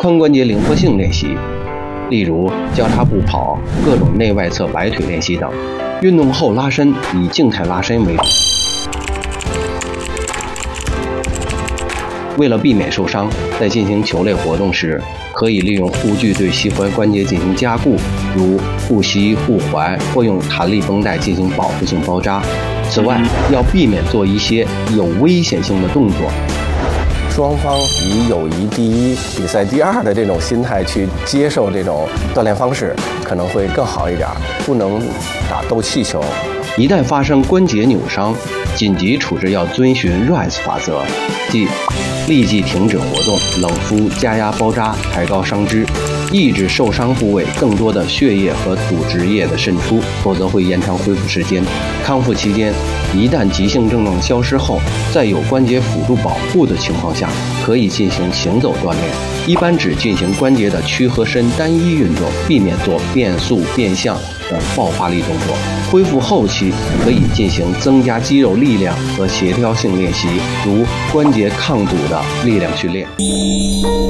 髋关节灵活性练习，例如交叉步跑、各种内外侧摆腿练习等。运动后拉伸以静态拉伸为主。为了避免受伤，在进行球类活动时，可以利用护具对膝踝关节进行加固，如护膝、护踝，或用弹力绷带进行保护性包扎。此外，要避免做一些有危险性的动作。 双方以友谊第一、比赛第二的这种心态去接受这种锻炼方式，可能会更好一点。不能打斗气球。 一旦发生关节扭伤，紧急处置要遵循 RICE 法则，即立即停止活动，冷敷、加压包扎，抬高伤肢，抑制受伤部位更多的血液和组织液的渗出，否则会延长恢复时间。康复期间，一旦急性症状消失后，在有关节辅助保护的情况下，可以进行行走锻炼。一般只进行关节的屈和伸单一运动，避免做变速、变向的爆发力动作。恢复后期可以进行增加肌肉力量和协调性练习，如关节抗阻的力量训练。